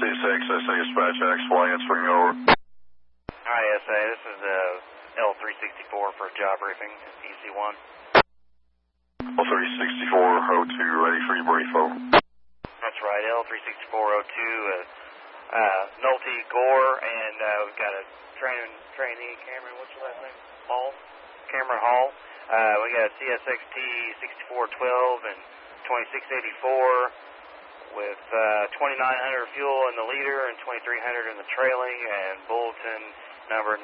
CSX, SA Dispatch, XY answering over. Hi, SA, this is L364 for job briefing, EC1. L36402, ready for your brief, over. That's right, L36402, Nolte Gore, and we've got a trainee, Cameron, what's your last name? Hall? Cameron Hall. We got CSXT 6412 and 2684 with 2900 fuel in the leader and 2300 in the trailing, and bulletin number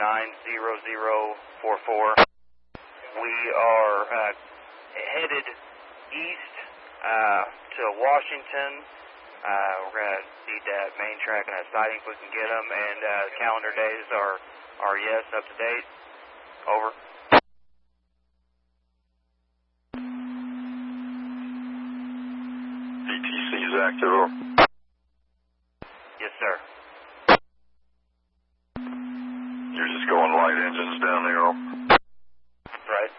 90044. We are headed east to Washington. We're going to need that main track and that siding if we can get them, and calendar days are yes, up to date. Over. DTC is active, over. Yes, sir. You're just going light engines down there, over. Right.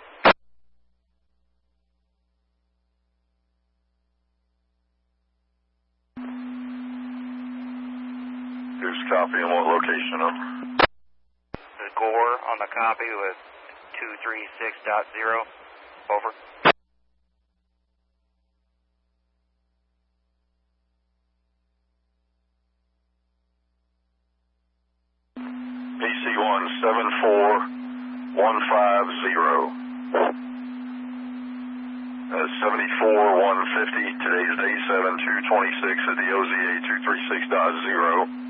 Who's copying what location, over? The Gore on the copy with 236.0. Over. PC1 74150. That's 74150. Today's day 7/2/26 at the OZA 236.0.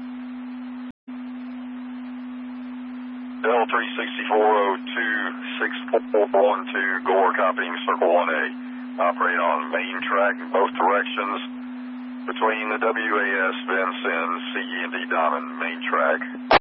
L36402-6412, Gore copying Circle 1A. Operate on main track in both directions between the WAS Vincennes, CE and D Diamond main track.